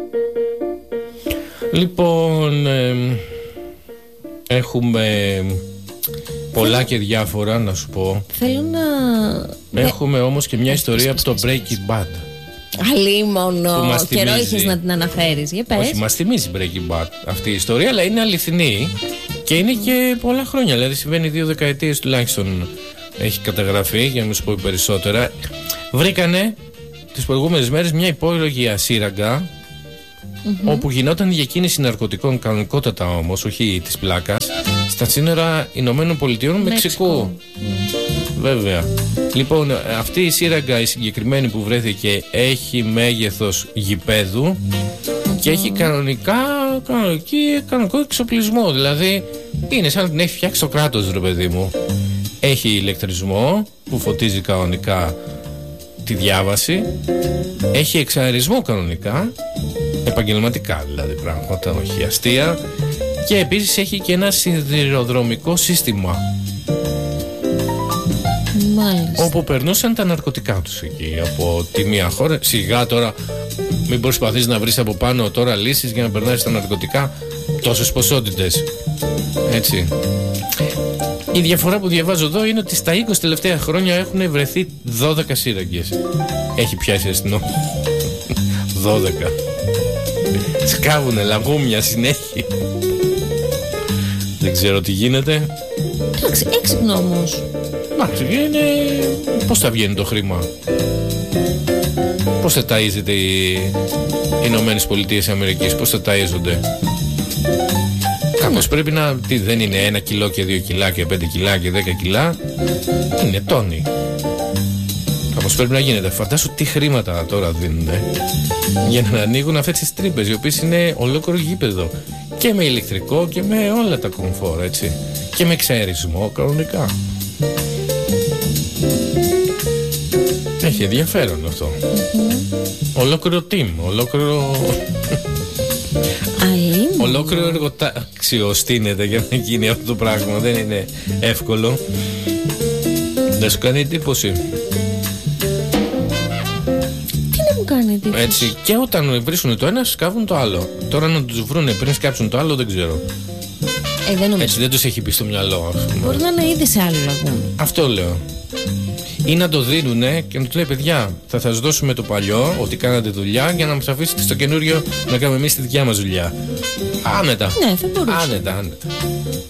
Λοιπόν, έχουμε πολλά και διάφορα να σου πω. Θέλω να... Έχουμε όμως και μια ιστορία από το Breaking Bad. Αλίμονο, καιρό είχες να την αναφέρεις. Για πες. Όχι, μας θυμίζει Breaking Bad αυτή η ιστορία, αλλά είναι αληθινή και είναι και πολλά χρόνια. Δηλαδή συμβαίνει 2 δεκαετίες τουλάχιστον έχει καταγραφεί, για να μην σου πω περισσότερα. Βρήκανε τις προηγούμενες μέρες μια υπόγειο σύραγγα, όπου γινόταν διακίνηση ναρκωτικών, κανονικότατα όμως, όχι της πλάκας, στα σύνορα Ηνωμένων Πολιτειών Μεξικού. Βέβαια. Λοιπόν, αυτή η σύραγγα, η συγκεκριμένη που βρέθηκε, έχει μέγεθος γηπέδου και έχει κανονικό εξοπλισμό. Δηλαδή, είναι σαν να την έχει φτιάξει το κράτος, ρε παιδί μου. Έχει ηλεκτρισμό που φωτίζει κανονικά τη διάβαση. Έχει εξαερισμό κανονικά, επαγγελματικά δηλαδή πράγματα, όχι αστεία. Και επίσης έχει και ένα σιδηροδρομικό σύστημα. Μάλιστα. Όπου περνούσαν τα ναρκωτικά τους εκεί από τη μία χώρα. Σιγά τώρα, μην προσπαθείς να βρεις από πάνω τώρα λύσεις για να περνάσεις τα ναρκωτικά τόσες ποσότητες. Έτσι. Η διαφορά που διαβάζω εδώ είναι ότι στα 20 τελευταία χρόνια έχουν βρεθεί 12 σύραγγες. Έχει πιάσει αστυνόμο. 12. Σκάβουνε λαγούμια συνέχεια. Δεν ξέρω τι γίνεται. Εντάξει, έξυπνο όμως. Εντάξει, είναι... πώς θα βγαίνει το χρήμα? Πώς θα ταΐζεται οι Ηνωμένες Πολιτείες Αμερικής? Πώς θα ταΐζονται? Κάπως πρέπει να... Τι, δεν είναι 1 κιλό και 2 κιλά και 5 κιλά και 10 κιλά. Είναι τόνοι. Κάπως πρέπει να γίνεται. Φαντάσου τι χρήματα τώρα δίνονται για να ανοίγουν αυτές τις τρύπες, οι οποίες είναι ολόκληρο γήπεδο. Και με ηλεκτρικό και με όλα τα κομφόρ, έτσι. Και με εξαερισμό κανονικά. Έχει ενδιαφέρον αυτό. Ολόκληρο team, ολόκληρο εργοτάξιο στείνεται για να γίνει αυτό το πράγμα. Δεν είναι εύκολο. Δεν σου κάνει εντύπωση? Τι να μου κάνει εντύπωση? Έτσι, και όταν βρίσκουν το ένα σκάβουν το άλλο. Τώρα να τους βρούνε πριν σκάψουν το άλλο δεν ξέρω. Δεν νομίζω. Έτσι δεν τους έχει πει στο μυαλό. Μπορεί να είναι ήδη σε άλλο λαγούμι. Αυτό λέω. Ή να το δίνουνε και να του λέει: παιδιά, θα σας δώσουμε το παλιό, ότι κάνατε δουλειά, για να μας αφήσετε στο καινούριο να κάνουμε εμείς τη δικιά μας δουλειά. Άνετα. Ναι, θα μπορούσε. Άνετα.